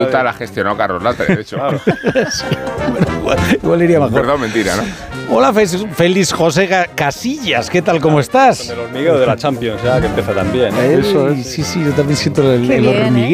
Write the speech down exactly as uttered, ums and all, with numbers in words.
Total, la gestionó Carlos Latre, de hecho. Claro. Sí, bueno, igual, igual iría mejor. Perdón, mentira, ¿no? Hola, Félix José Casillas, ¿qué tal? ¿Cómo estás? Con el hormigueo de la Champions, ya que empieza también. ¿eh? Eso es. Sí, sí, yo también siento el, Qué el bien, hormigueo. ¿eh?